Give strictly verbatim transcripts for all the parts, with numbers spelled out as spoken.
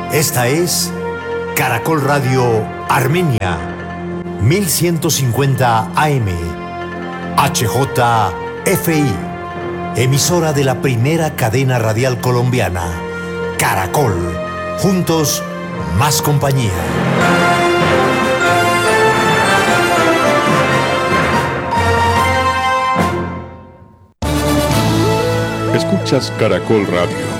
Esta es Caracol Radio Armenia, mil ciento cincuenta A M, H J F I, emisora de la primera cadena radial colombiana, Caracol. Juntos, más compañía. Escuchas Caracol Radio.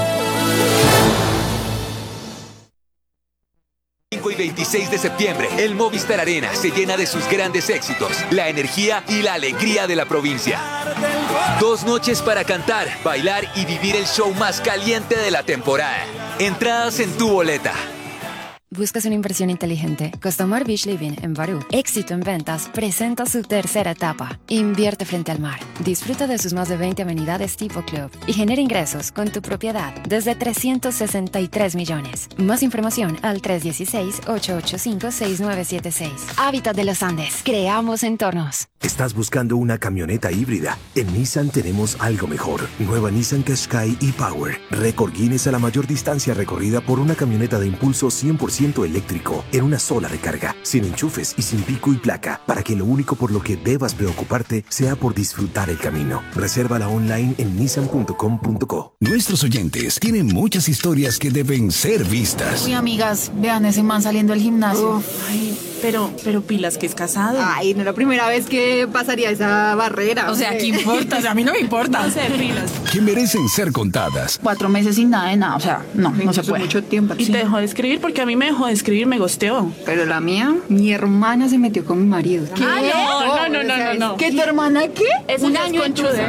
cinco y veintiséis de septiembre, el Movistar Arena se llena de sus grandes éxitos, la energía y la alegría de la provincia. Dos noches para cantar, bailar y vivir el show más caliente de la temporada. Entradas en tu boleta. ¿Buscas una inversión inteligente? Costamare Beach Living en Barú, éxito en ventas, presenta su tercera etapa. Invierte frente al mar. Disfruta de sus más de veinte amenidades tipo club y genera ingresos con tu propiedad desde trescientos sesenta y tres millones. Más información al tres uno seis, ocho ocho cinco, seis nueve siete seis. Hábitat de los Andes. Creamos entornos. ¿Estás buscando una camioneta híbrida? En Nissan tenemos algo mejor. Nueva Nissan Qashqai e-Power. Récord Guinness a la mayor distancia recorrida por una camioneta de impulso cien por ciento eléctrico en una sola recarga, sin enchufes y sin pico y placa, para que lo único por lo que debas preocuparte sea por disfrutar el camino. Resérvala online en nissan punto com punto co. Nuestros oyentes tienen muchas historias que deben ser vistas. Uy, amigas, vean ese man saliendo del gimnasio. Uf, ay, pero, pero pilas que es casado. Ay, no es la primera vez que pasaría esa barrera. O sea, ¿qué importa? O sea, a mí no me importa. No sé, pilas. Que merecen ser contadas. Cuatro meses sin nada de nada, o sea, no, no se puede. Mucho tiempo. Y Sí. te dejó de escribir porque a mí me dejó de escribir, me gosteó. Pero la mía, mi hermana se metió con mi marido. ¿Qué? Ah, no, no, no, no, no. ¿Qué, tu hermana qué? Es Un un año conchude.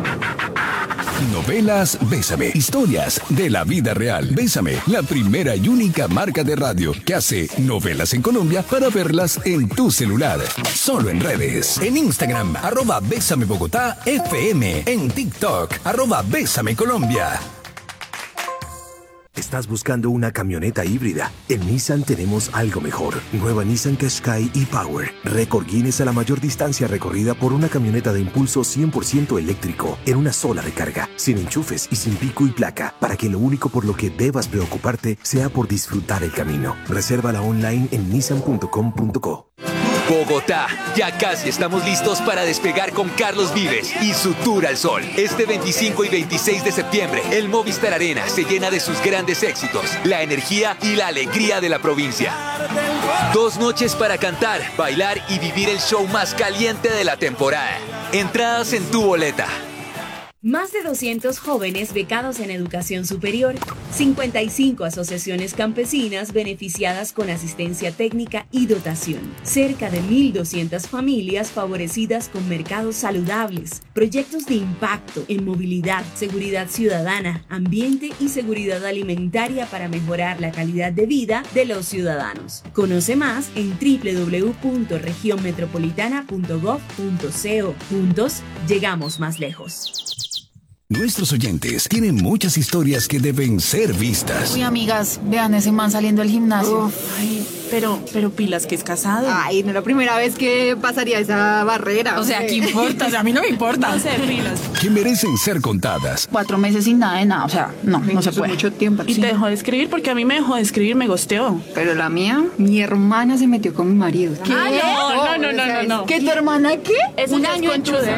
Novelas Bésame. Historias de la vida real. Bésame, la primera y única marca de radio que hace novelas en Colombia para verlas en tu celular. Solo en redes. En Instagram, arroba Bésame Bogotá F M. En TikTok, arroba Bésame Colombia. ¿Estás buscando una camioneta híbrida? En Nissan tenemos algo mejor. Nueva Nissan Qashqai e-Power. Récord Guinness a la mayor distancia recorrida por una camioneta de impulso cien por ciento eléctrico en una sola recarga, sin enchufes y sin pico y placa, para que lo único por lo que debas preocuparte sea por disfrutar el camino. Resérvala online en nissan punto com punto co. Bogotá, ya casi estamos listos para despegar con Carlos Vives y su Tour al Sol. Este veinticinco y veintiséis de septiembre, el Movistar Arena se llena de sus grandes éxitos, la energía y la alegría de la provincia. Dos noches para cantar, bailar y vivir el show más caliente de la temporada. Entradas en tu boleta. Más de doscientos jóvenes becados en educación superior, cincuenta y cinco asociaciones campesinas beneficiadas con asistencia técnica y dotación, cerca de mil doscientas familias favorecidas con mercados saludables, proyectos de impacto en movilidad, seguridad ciudadana, ambiente y seguridad alimentaria para mejorar la calidad de vida de los ciudadanos. Conoce más en doble u doble u doble u punto región metropolitana punto gov punto co. Juntos, llegamos más lejos. Nuestros oyentes tienen muchas historias que deben ser vistas. Uy, amigas, vean ese man saliendo del gimnasio. Uf, ay, pero, pero pilas que es casado. Ay, no es la primera vez que pasaría esa barrera. O sea, ¿qué importa? O sea, a mí no me importa. No sé, pilas. Que merecen ser contadas. Cuatro meses sin nada de nada, o sea, no, no se puede. Mucho tiempo. Y Sí. te dejó de escribir porque a mí me dejó de escribir, me gosteó. Pero la mía, mi hermana se metió con mi marido. ¿Qué? No, no, no, no, no. ¿Qué, tu hermana qué? Es un año conchude.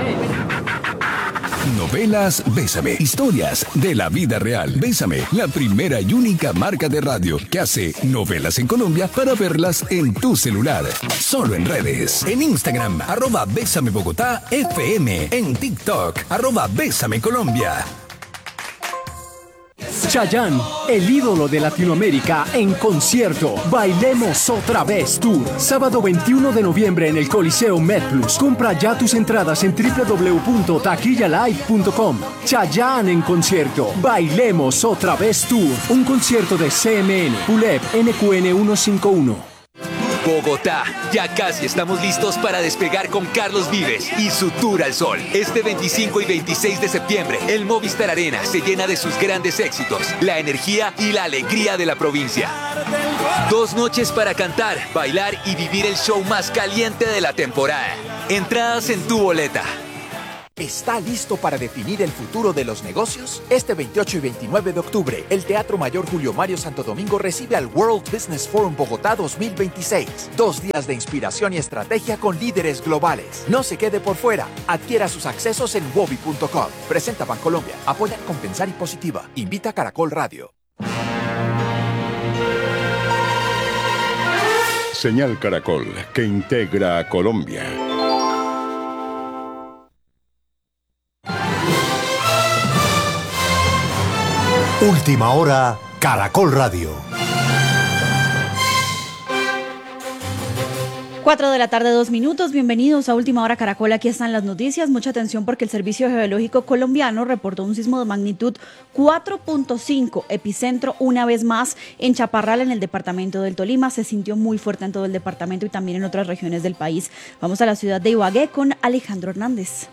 Novelas Bésame. Historias de la vida real. Bésame, la primera y única marca de radio que hace novelas en Colombia para verlas en tu celular. Solo en redes. En Instagram, arroba Bésame Bogotá F M. En TikTok, arroba Bésame Colombia. Chayanne, el ídolo de Latinoamérica, en concierto. Bailemos otra vez Tour. Sábado veintiuno de noviembre en el Coliseo MedPlus. Compra ya tus entradas en doble u doble u doble u punto taquilla live punto com. Chayanne en concierto. Bailemos otra vez Tour. Un concierto de C M N, P U L E P, N Q N ciento cincuenta y uno. Bogotá, ya casi estamos listos para despegar con Carlos Vives y su Tour al Sol. Este veinticinco y veintiséis de septiembre, el Movistar Arena se llena de sus grandes éxitos, la energía y la alegría de la provincia. Dos noches para cantar, bailar y vivir el show más caliente de la temporada. Entradas en tu boleta. ¿Está listo para definir el futuro de los negocios? Este veintiocho y veintinueve de octubre, el Teatro Mayor Julio Mario Santo Domingo recibe al World Business Forum Bogotá dos mil veintiséis. Dos días de inspiración y estrategia con líderes globales. No se quede por fuera. Adquiera sus accesos en wobi punto com. Presenta Bancolombia. Apoya Compensar y Positiva. Invita Caracol Radio. Señal Caracol, que integra a Colombia. Última hora, Caracol Radio. Cuatro de la tarde, dos minutos. Bienvenidos a Última Hora Caracol. Aquí están las noticias. Mucha atención porque el Servicio Geológico Colombiano reportó un sismo de magnitud cuatro punto cinco, epicentro una vez más en Chaparral, en el departamento del Tolima. Se sintió muy fuerte en todo el departamento y también en otras regiones del país. Vamos a la ciudad de Ibagué con Alejandro Hernández.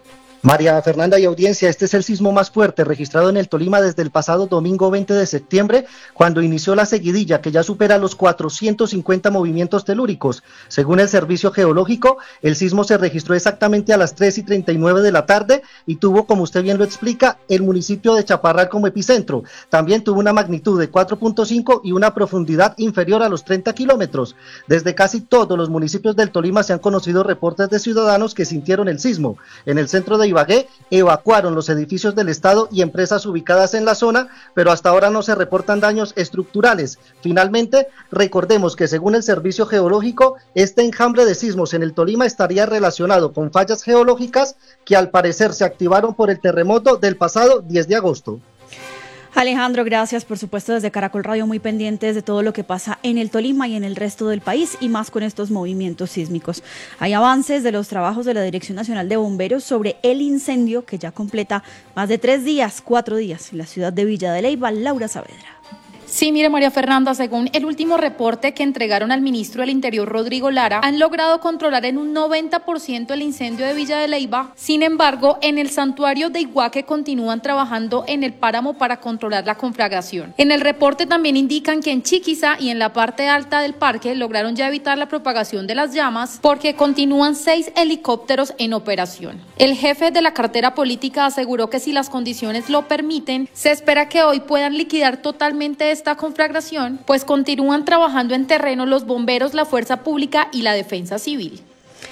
María Fernanda y audiencia, este es el sismo más fuerte registrado en el Tolima desde el pasado domingo veinte de septiembre, cuando inició la seguidilla que ya supera los cuatrocientos cincuenta movimientos telúricos. Según el Servicio Geológico, el sismo se registró exactamente a las tres y treinta y nueve de la tarde y tuvo, como usted bien lo explica, el municipio de Chaparral como epicentro. También tuvo una magnitud de cuatro punto cinco y una profundidad inferior a los treinta kilómetros. Desde casi todos los municipios del Tolima se han conocido reportes de ciudadanos que sintieron el sismo. En el centro de Ibagué evacuaron los edificios del Estado y empresas ubicadas en la zona, pero hasta ahora no se reportan daños estructurales. Finalmente, recordemos que según el Servicio Geológico, este enjambre de sismos en el Tolima estaría relacionado con fallas geológicas que al parecer se activaron por el terremoto del pasado diez de agosto. Alejandro, gracias, por supuesto, desde Caracol Radio muy pendientes de todo lo que pasa en el Tolima y en el resto del país, y más con estos movimientos sísmicos. Hay avances de los trabajos de la Dirección Nacional de Bomberos sobre el incendio que ya completa más de tres días, cuatro días, en la ciudad de Villa de Leyva. Laura Saavedra. Sí, mire, María Fernanda, según el último reporte que entregaron al ministro del Interior, Rodrigo Lara, han logrado controlar en un noventa por ciento el incendio de Villa de Leyva. Sin embargo, en el santuario de Iguaque continúan trabajando en el páramo para controlar la conflagración. En el reporte también indican que en Chiquiza y en la parte alta del parque lograron ya evitar la propagación de las llamas porque continúan seis helicópteros en operación. El jefe de la cartera política aseguró que si las condiciones lo permiten, se espera que hoy puedan liquidar totalmente esta esta conflagración, pues continúan trabajando en terreno los bomberos, la fuerza pública y la defensa civil.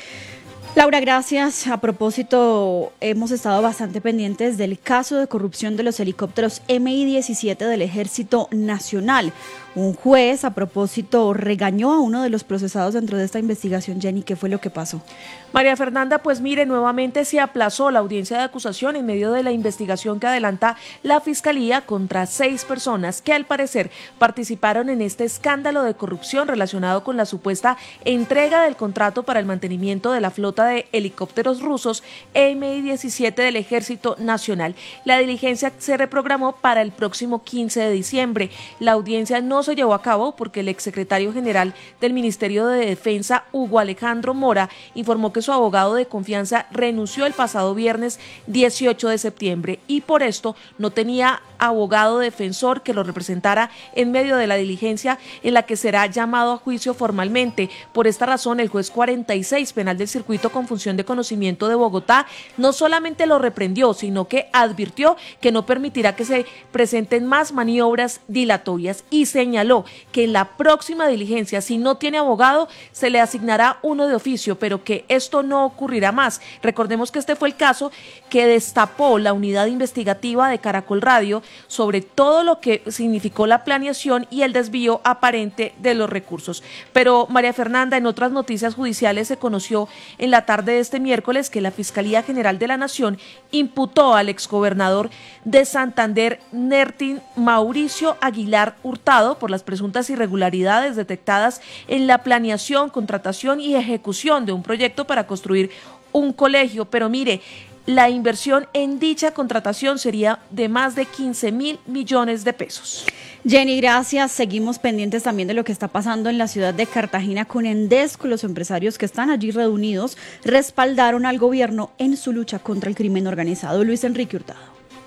Laura, gracias. A propósito, hemos estado bastante pendientes del caso de corrupción de los helicópteros eme i diecisiete del Ejército Nacional. Un juez, a propósito, regañó a uno de los procesados dentro de esta investigación. Jenny, ¿qué fue lo que pasó? María Fernanda, pues mire, nuevamente se aplazó la audiencia de acusación en medio de la investigación que adelanta la Fiscalía contra seis personas que al parecer participaron en este escándalo de corrupción relacionado con la supuesta entrega del contrato para el mantenimiento de la flota de helicópteros rusos eme i diecisiete del Ejército Nacional. La diligencia se reprogramó para el próximo quince de diciembre. La audiencia no se llevó a cabo porque el exsecretario general del Ministerio de Defensa, Hugo Alejandro Mora, informó que su abogado de confianza renunció el pasado viernes dieciocho de septiembre y por esto no tenía abogado defensor que lo representara en medio de la diligencia en la que será llamado a juicio formalmente. Por esta razón, el juez cuarenta y seis penal del circuito con función de conocimiento de Bogotá no solamente lo reprendió, sino que advirtió que no permitirá que se presenten más maniobras dilatorias y señaló que en la próxima diligencia, si no tiene abogado, se le asignará uno de oficio, pero que esto no ocurrirá más. Recordemos que este fue el caso que destapó la unidad investigativa de Caracol Radio sobre todo lo que significó la planeación y el desvío aparente de los recursos. Pero, María Fernanda, en otras noticias judiciales se conoció en la tarde de este miércoles que la Fiscalía General de la Nación imputó al exgobernador de Santander, Nertin Mauricio Aguilar Hurtado, por las presuntas irregularidades detectadas en la planeación, contratación y ejecución de un proyecto para construir un colegio. Pero mire, la inversión en dicha contratación sería de más de quince mil millones de pesos. Jenny, gracias. Seguimos pendientes también de lo que está pasando en la ciudad de Cartagena con Endesco. Los empresarios que están allí reunidos respaldaron al gobierno en su lucha contra el crimen organizado. Luis Enrique Hurtado.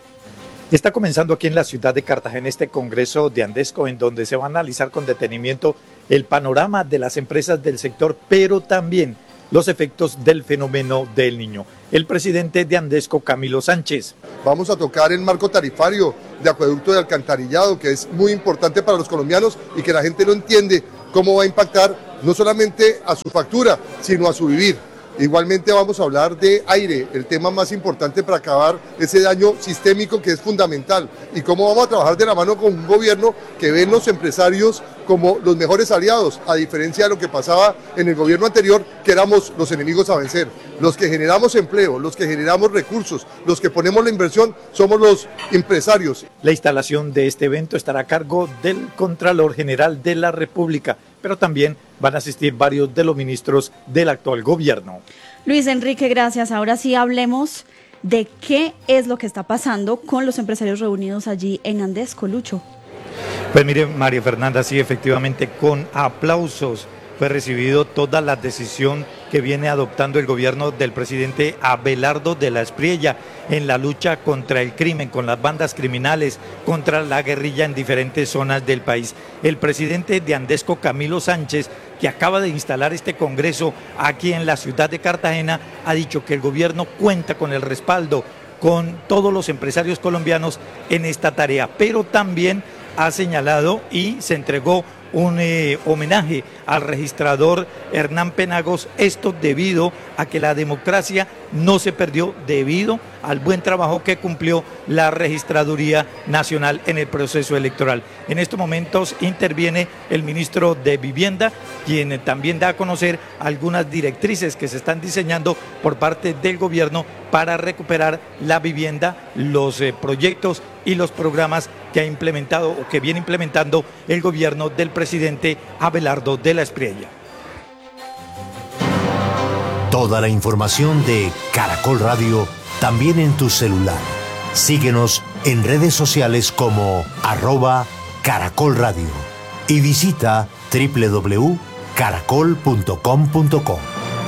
Está comenzando aquí en la ciudad de Cartagena este congreso de Endesco, en donde se va a analizar con detenimiento el panorama de las empresas del sector, pero también los efectos del fenómeno del Niño. El presidente de Andesco, Camilo Sánchez. Vamos a tocar el marco tarifario de acueducto de alcantarillado, que es muy importante para los colombianos y que la gente no entiende cómo va a impactar no solamente a su factura, sino a su vivir. Igualmente vamos a hablar de aire, el tema más importante para acabar ese daño sistémico que es fundamental, y cómo vamos a trabajar de la mano con un gobierno que ve en los empresarios como los mejores aliados, a diferencia de lo que pasaba en el gobierno anterior, que éramos los enemigos a vencer. Los que generamos empleo, los que generamos recursos, los que ponemos la inversión, somos los empresarios. La instalación de este evento estará a cargo del Contralor General de la República, pero también van a asistir varios de los ministros del actual gobierno. Luis Enrique, gracias. Ahora sí hablemos de qué es lo que está pasando con los empresarios reunidos allí en Andesco, Lucho. Pues mire, María Fernanda, sí, efectivamente, con aplausos fue recibido toda la decisión que viene adoptando el gobierno del presidente Abelardo de la Espriella en la lucha contra el crimen, con las bandas criminales, contra la guerrilla en diferentes zonas del país. El presidente de Andesco, Camilo Sánchez, que acaba de instalar este congreso aquí en la ciudad de Cartagena, ha dicho que el gobierno cuenta con el respaldo, con todos los empresarios colombianos en esta tarea, pero también ha señalado y se entregó un eh, homenaje al registrador Hernán Penagos, esto debido a que la democracia no se perdió debido al buen trabajo que cumplió la Registraduría Nacional en el proceso electoral. En estos momentos interviene el ministro de Vivienda, quien también da a conocer algunas directrices que se están diseñando por parte del gobierno para recuperar la vivienda, los eh, proyectos y los programas que ha implementado o que viene implementando el gobierno del presidente Abelardo de la Espriella. Toda la información de Caracol Radio también en tu celular. Síguenos en redes sociales como arroba Caracol Radio y visita doble u doble u doble u punto caracol punto com punto co.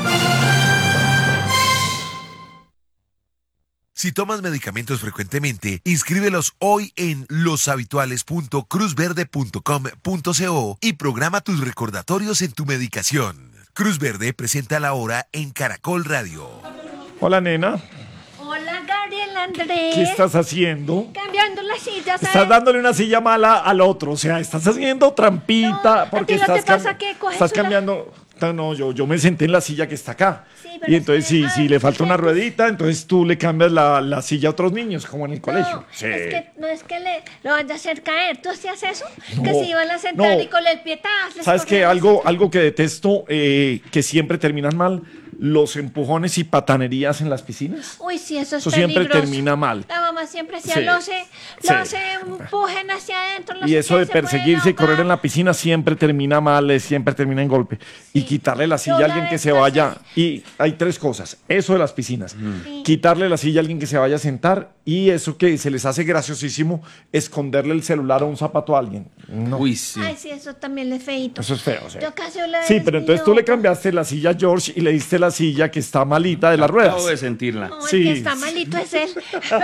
Si tomas medicamentos frecuentemente, inscríbelos hoy en loshabituales punto cruz verde punto com punto co y programa tus recordatorios en tu medicación. Cruz Verde presenta la hora en Caracol Radio. Hola, nena. Hola, Gabriel Andrés. ¿Qué estás haciendo? Cambiando las sillas. Estás dándole una silla mala al otro, o sea, estás haciendo trampita no, porque ¿a ti no estás, te pasa cam que coges estás una... cambiando. No, yo, yo me senté en la silla que está acá. Sí, pero y entonces, si, que, si le falta una ruedita, entonces tú le cambias la, la silla a otros niños, como en el no, colegio. Sí. Es que no es que le lo vaya a hacer caer. ¿Tú hacías eso? No, que se iban a sentar no. y con el pietazo. ¿Sabes qué? Algo, algo que detesto, eh, que siempre terminan mal, los empujones y patanerías en las piscinas. Uy, sí, eso es Eso peligroso. siempre termina mal. La mamá siempre decía, Sí. lo se, Sí. lo se empujen hacia adentro. no Y sé eso qué, de se pueden perseguirse y ahogar. correr en la piscina siempre termina mal, eh, siempre termina en golpe. Y quitarle la silla Yo a la alguien que vez se pasé- vaya. Y hay tres cosas. Eso de las piscinas. Quitarle la silla a alguien que se vaya a sentar. Y eso que se les hace graciosísimo, esconderle el celular o un zapato a alguien. No. Ay, sí, eso también es feíto. Eso es feo, sí. Yo casi le Sí, pero entonces tú le cambiaste la silla a George y le diste la silla que está malita de las ruedas. Acabo de sentirla. No, el Sí. que está malito es él.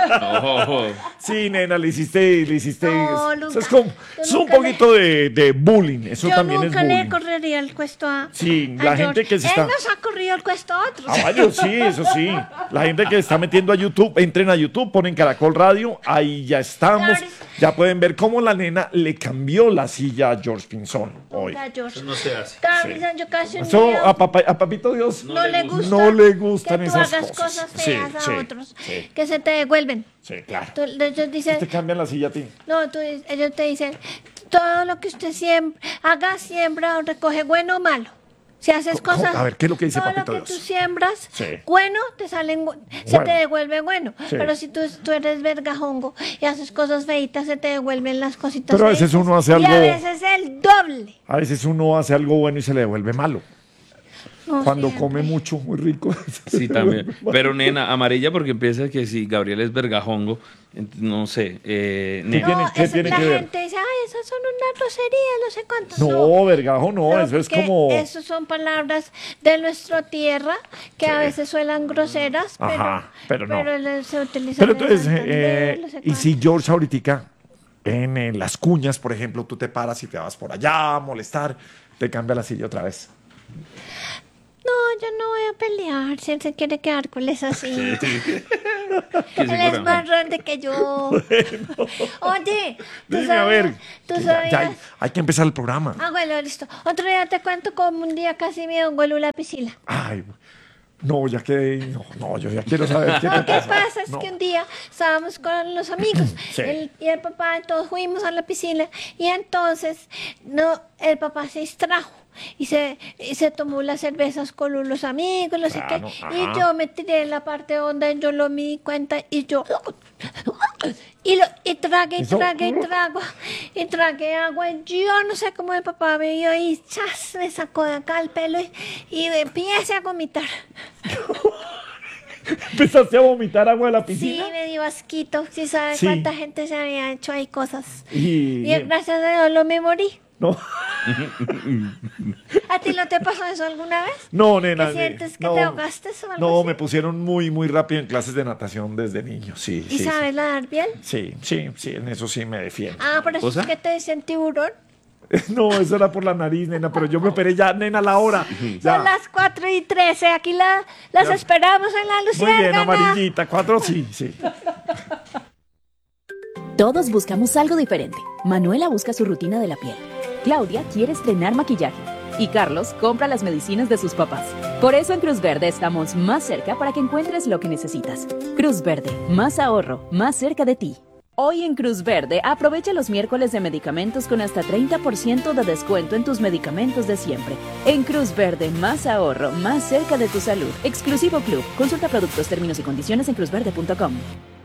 Oh. Sí, nena, le hiciste, le hiciste. No, eso nunca. es como, Yo es un nunca le- poquito de, de bullying. Eso Yo también es nunca le bullying. correría el cuesto a. Sí, a la George. gente que se Él está. nos ha corrido el cuesto a otros. Ah, vaya, sí, eso sí. La gente que está metiendo a YouTube, entren a YouTube, ponen Caracol Radio, ahí ya estamos. Claro. Ya pueden ver cómo la nena le cambió la silla a George Pinzón hoy. Ya, George. Eso no se hace. Gabriel, yo casi un Eso día a, papá- a Papito Dios no, le gusta. no le gustan que tú esas hagas cosas. cosas feas Sí, a sí, otros. sí. Que se te devuelven. Sí, claro. Tú- ellos dicen. Te cambian la silla a ti. No, tú- ellos te dicen. Todo lo que usted siembra, haga, siembra o recoge, bueno o malo. Si haces ¿Cómo? cosas. A ver, ¿qué es lo que dice todo Papito lo que Dios? tú siembras, Sí. bueno, te salen, bu- se Bueno. te devuelve bueno. Sí. Pero si tú, tú eres vergajongo y haces cosas feitas, se te devuelven las cositas Pero a veces feitas. uno hace Y algo- a veces el doble. A veces uno hace algo bueno y se le devuelve malo. No Cuando siempre. come mucho, muy rico. Sí, también. Pero nena, amarilla porque empieza que si Gabriel es vergajongo, ent- no sé. Eh, nena. tiene- No, qué eso- tiene la que ver? gente dice, ay, esas son una grosería, no sé cuánto. No, vergajo, no, No, eso es porque como. Esas son palabras de nuestra tierra que a veces suenan groseras, pero, Ajá, pero no. pero le- se utilizan Pero entonces, en Santander, eh, no sé y cuánto. si George ahorita, en, eh, las cuñas, por ejemplo, tú te paras y te vas por allá a molestar, te cambia la silla otra vez. No, yo no voy a pelear. Si él se quiere quedar con esa cinta. Que Él sí, es bueno. más grande que yo. Oye, ¿tú Dime, a ver. ¿Tú que ya- sabías? ya hay, hay que empezar el programa. Ah, bueno, listo. Otro día te cuento cómo un día casi me engoló la piscina. Ay, no, ya que. No, no, yo ya quiero saber qué te Lo que pasa. pasa es No. que un día estábamos con los amigos Sí. el- y el papá, todos fuimos a la piscina y entonces no, el papá se distrajo y se, y se tomó las cervezas con los amigos, no sé Claro, qué, ajá. y yo me tiré en la parte honda y yo lo me di cuenta y yo... Y, lo, y tragué, y Eso- tragué, y trago, y tragué agua. Y yo no sé cómo el papá me vio y chas, me sacó de acá el pelo y, y me empecé a vomitar. ¿Empezaste a vomitar agua de la Sí, piscina? me dio asquito. Sí, sabes Sí. cuánta gente se había hecho ahí cosas. Y- Y gracias a Dios lo me morí. No. ¿A ti no te pasó eso alguna vez? No, nena. ¿Que sientes que no, te ahogaste o algo No, así? me pusieron muy, muy rápido en clases de natación desde niño. Sí, ¿Y sí. sabes nadar bien? Sí, sí, sí, en eso sí me defiendo. Ah, por eso es que te dicen tiburón. No, eso era por la nariz, nena, pero yo me operé ya, nena, a la hora. Ya. Son las cuatro y trece. Aquí la, las Ya. esperamos en la Muy bien, Luciérgana. amarillita, cuatro, sí, sí. Todos buscamos algo diferente. Manuela busca su rutina de la piel. Claudia quiere estrenar maquillaje. Y Carlos compra las medicinas de sus papás. Por eso en Cruz Verde estamos más cerca para que encuentres lo que necesitas. Cruz Verde, más ahorro, más cerca de ti. Hoy en Cruz Verde, aprovecha los miércoles de medicamentos con hasta treinta por ciento de descuento en tus medicamentos de siempre. En Cruz Verde, más ahorro, más cerca de tu salud. Exclusivo Club. Consulta productos, términos y condiciones en cruz verde punto com.